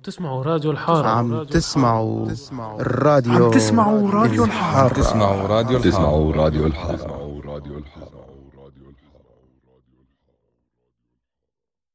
تسمعوا راديو الحارة. عم تسمعوا الراديو عم تسمعوا راديو الحارة. الحارة. تسمعوا راديو الحارة. تسمعوا راديو الحارة.